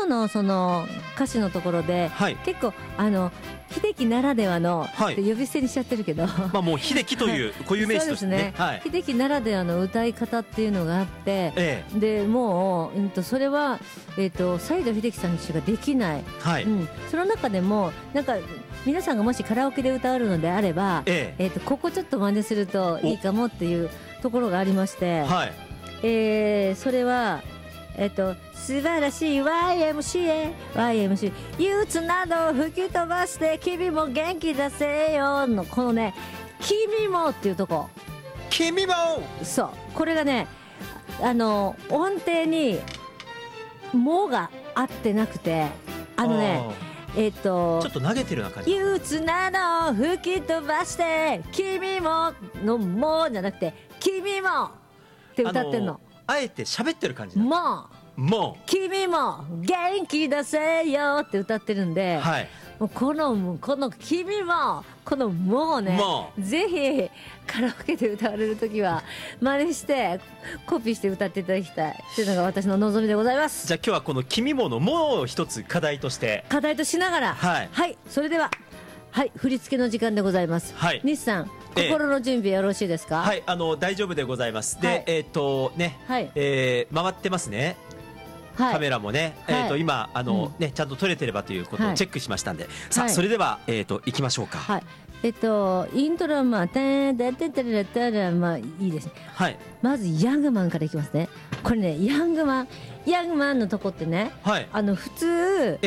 のその歌詞のところで、 はい、 結構秀樹ならではの、 はい、 って呼び捨てにしちゃってるけど、 まあもう秀樹という固有名詞としてね、 はい、秀樹ならではの歌い方っていうのがあって、でもう、それは、西城秀樹さんにしかできない、 はい、 その中でもなんか皆さんがもしカラオケで歌うのであれば、ここちょっと真似するといいかもっていうところがありまして、 はい、 それは素晴らしい YMCA 憂鬱などを吹き飛ばして君も元気出せよのこのね君もっていうとこ、 君も、 そうこれがね音程にもが合ってなくてちょっと投げてるような感じ。 憂鬱なのを吹き飛ばして君ものもじゃなくて君もって歌ってんの。 あえて喋ってる感じだ。 もう君も元気出せよって歌ってるんで、はい、もうこの君もこのもうね、ぜひカラオケで歌われるときは真似してコピーして歌っていただきたいというのが私の望みでございます。 じゃあ今日はこの君ものもう一つ課題としながら、はい、はい、それでは、はい、振り付けの時間でございます。はい、西さん心の準備よろしいですか？ はい、大丈夫でございます。で、はい、ね、はい、回ってますね。はい、カメラもね、今ねちゃんと撮れてればということをチェックしましたんで、さあそれでは行きましょうか。 はい、イントロはまあてんてんてんてんてんまあいいですね。はい。まずヤングマンからいきますね。これねヤングマンのとこってね、はい、普通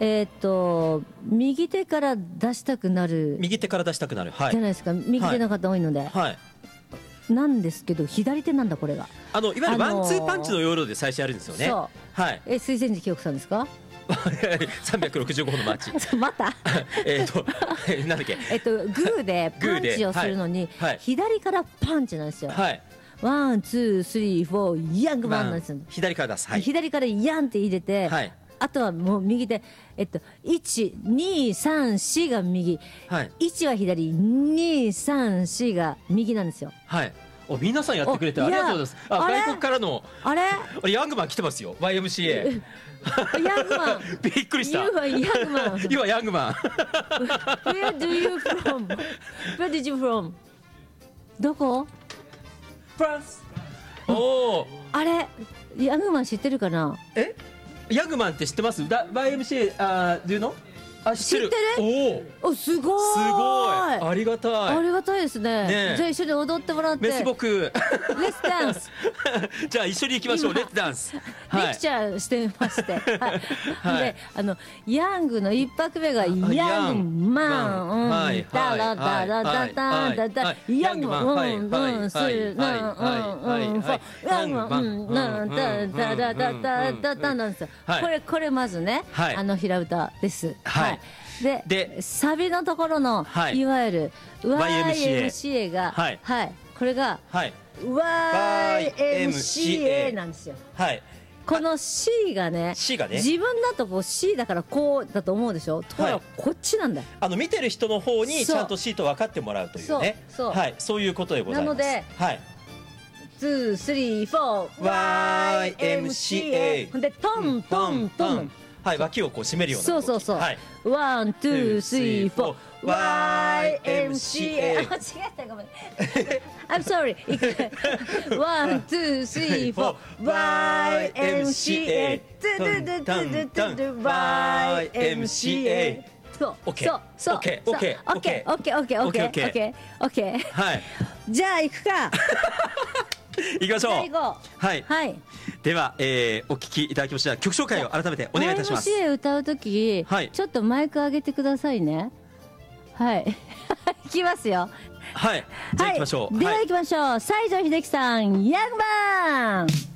右手から出したくなる。 右手から出したくなる。はい。 じゃないですか。右手の方多いので。はい。なんですけど左手なんだこれが。 いわゆるワンツーパンチの要領で最初やるんですよね。そう。はい。 水前寺清子さんですか ？365のマーチ。 またなんだっけ、 グーでパンチをするのに左からパンチなんですよ。はい。ワンツースリーフォーヤングマンなんですよ。 左から出す。 左からヤンって入れて、あとはもう右手1、2、3、4が右、1は左、2、3、4が右なんですよ。はい。 皆さんやってくれてありがとうございます。外国からのヤングマン来てますよ。YMCA。 ヤングマン。 びっくりした。 You are young man. You are young man. Where do you from? Where did you from? どこ？ フランス。おお。 あれヤングマン知ってるかな？ ヤングマンって知ってます？YMCA do you know？知ってる。 おすごい。 すごい。ありがたい。 ありがたいですね。じゃあ一緒に踊ってもらって。 メス僕。 レッツダンス。 じゃあ一緒に行きましょう。レッツダンス。 レクチャーしてまして。でヤングの一拍目がヤングマン。ダラダラダダダダヤングマン。ヤングマンダダダダダダなんですよ。これまずね平歌です。はい。でサビのところのいわゆる YMCA がはいこれが YMCA なんですよ。はい。この C がね自分だとこう C だからこうだと思うでしょ。ところがこっちなんだよ。 見てる人の方にちゃんと C と分かってもらうというね。はい。そういうことでございます。なのではい。2、3、4 YMCA ほんでトントントン。はい、脇をこう締めるような。そうそうそう。ワン、ツー、スリー、フォー YMCA。間違えたごめん。I'm sorry。ワン、ツー、スリー、フォー YMCA。YMCA。そう。オッケー。そう。オッケー。オッケー。オッケー。オッケー。オッケー。オッケー。オッケー。オッケー。はい。じゃあ行くか。 行きましょう。はい。はい。では、お聞きいただきました曲紹介を改めてお願いいたします。 YMCA 歌うとき、ちょっとマイク上げてくださいね。はい。いきますよ。 はい。じゃあ行きましょう。 では行きましょう。西城秀樹さん、ヤングマン。